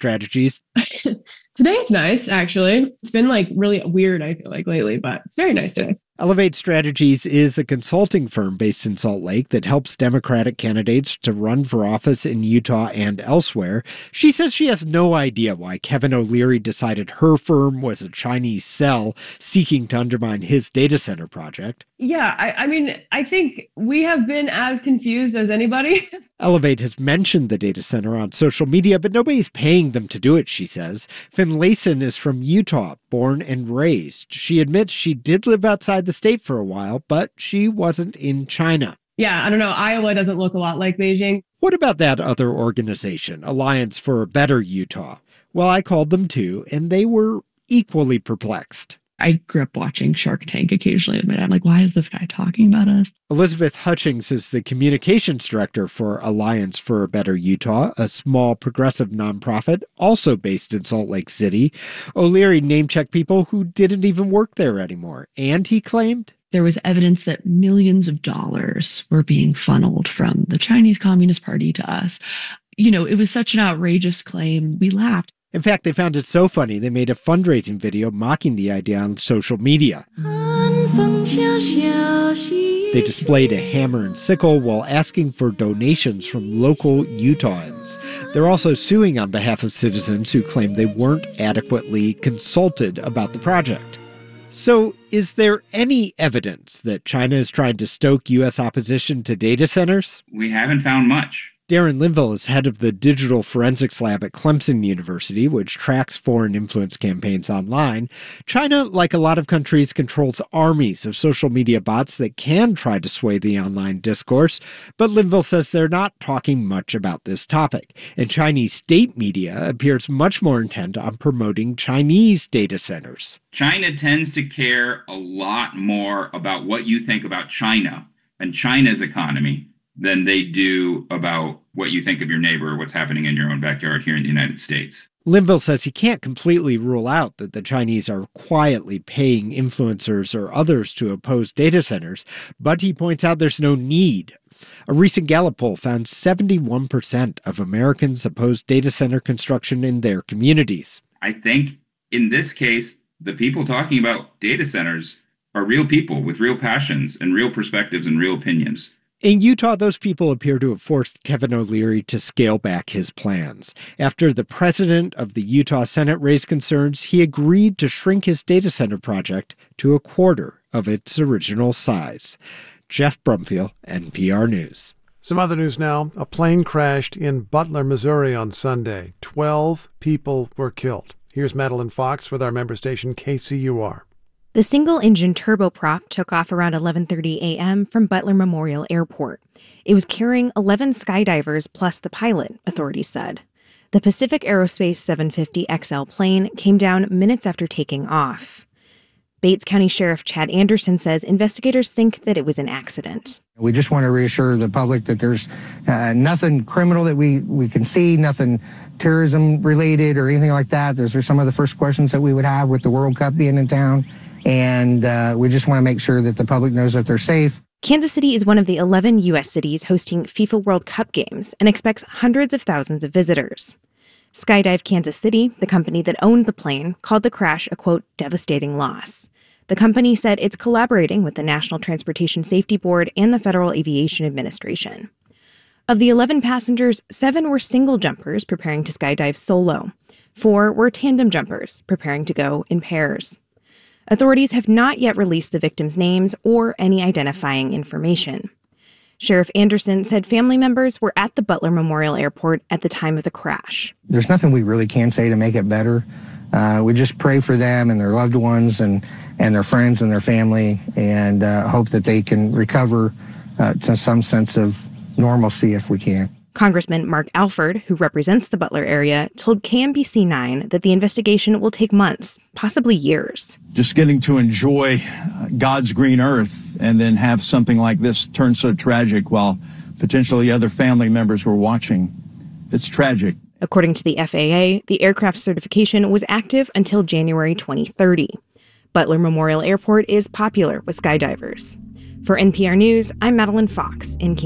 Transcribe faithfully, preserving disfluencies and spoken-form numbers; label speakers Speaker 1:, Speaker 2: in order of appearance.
Speaker 1: Strategies.
Speaker 2: Today it's nice, actually. It's been like really weird, I feel like, lately, but it's very nice today.
Speaker 1: Elevate Strategies is a consulting firm based in Salt Lake that helps Democratic candidates to run for office in Utah and elsewhere. She says she has no idea why Kevin O'Leary decided her firm was a Chinese cell seeking to undermine his data center project.
Speaker 2: Yeah, I, I mean, I think we have been as confused as anybody.
Speaker 1: Elevate has mentioned the data center on social media, but nobody's paying them to do it, she says. Finlayson is from Utah, born and raised. She admits she did live outside the state for a while, but she wasn't in China.
Speaker 2: Yeah, I don't know. Iowa doesn't look a lot like Beijing.
Speaker 1: What about that other organization, Alliance for a Better Utah? Well, I called them too, and they were equally perplexed.
Speaker 3: I grew up watching Shark Tank occasionally with my dad. I'm like, why is this guy talking about us?
Speaker 1: Elizabeth Hutchings is the communications director for Alliance for a Better Utah, a small progressive nonprofit also based in Salt Lake City. O'Leary name-checked people who didn't even work there anymore. And he claimed
Speaker 3: there was evidence that millions of dollars were being funneled from the Chinese Communist Party to us. You know, it was such an outrageous claim. We laughed.
Speaker 1: In fact, they found it so funny, they made a fundraising video mocking the idea on social media. They displayed a hammer and sickle while asking for donations from local Utahns. They're also suing on behalf of citizens who claim they weren't adequately consulted about the project. So, is there any evidence that China is trying to stoke U S opposition to data centers?
Speaker 4: We haven't found much.
Speaker 1: Darren Linville is head of the Digital Forensics Lab at Clemson University, which tracks foreign influence campaigns online. China, like a lot of countries, controls armies of social media bots that can try to sway the online discourse. But Linville says they're not talking much about this topic. And Chinese state media appears much more intent on promoting Chinese data centers.
Speaker 4: China tends to care a lot more about what you think about China and China's economy than they do about what you think of your neighbor or what's happening in your own backyard here in the United States.
Speaker 1: Linville says he can't completely rule out that the Chinese are quietly paying influencers or others to oppose data centers, but he points out there's no need. A recent Gallup poll found seventy-one percent of Americans oppose data center construction in their communities.
Speaker 4: I think in this case, the people talking about data centers are real people with real passions and real perspectives and real opinions.
Speaker 1: In Utah, those people appear to have forced Kevin O'Leary to scale back his plans. After the president of the Utah Senate raised concerns, he agreed to shrink his data center project to a quarter of its original size. Jeff Brumfield, N P R News.
Speaker 5: Some other news now. A plane crashed in Butler, Missouri on Sunday. Twelve people were killed. Here's Madeline Fox with our member station K C U R.
Speaker 6: The single-engine turboprop took off around eleven thirty a.m. from Butler Memorial Airport. It was carrying eleven skydivers plus the pilot, authorities said. The Pacific Aerospace seven fifty X L plane came down minutes after taking off. Bates County Sheriff Chad Anderson says investigators think that it was an accident.
Speaker 7: We just want to reassure the public that there's uh, nothing criminal that we, we can see, nothing terrorism related or anything like that. Those are some of the first questions that we would have with the World Cup being in town. And uh, we just want to make sure that the public knows that they're safe.
Speaker 6: Kansas City is one of the eleven U S cities hosting FIFA World Cup games and expects hundreds of thousands of visitors. Skydive Kansas City, the company that owned the plane, called the crash a, quote, devastating loss. The company said it's collaborating with the National Transportation Safety Board and the Federal Aviation Administration. Of the eleven passengers, seven were single jumpers preparing to skydive solo. Four were tandem jumpers preparing to go in pairs. Authorities have not yet released the victims' names or any identifying information. Sheriff Anderson said family members were at the Butler Memorial Airport at the time of the crash.
Speaker 7: There's nothing we really can say to make it better. Uh, we just pray for them and their loved ones and, and their friends and their family and uh, hope that they can recover uh, to some sense of normalcy if we can.
Speaker 6: Congressman Mark Alford, who represents the Butler area, told K M B C nine that the investigation will take months, possibly years.
Speaker 8: Just getting to enjoy God's green earth and then have something like this turn so tragic while potentially other family members were watching. It's tragic.
Speaker 6: According to the F A A, the aircraft certification was active until January twenty thirty. Butler Memorial Airport is popular with skydivers. For N P R News, I'm Madeline Fox in Kansas.